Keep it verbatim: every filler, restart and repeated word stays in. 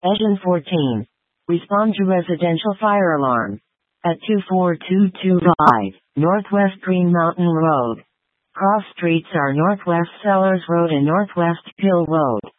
Engine fourteen. Respond to residential fire alarm. At two four two two five, Northwest Green Mountain Road. Cross streets are Northwest Sellers Road and Northwest Hill Road.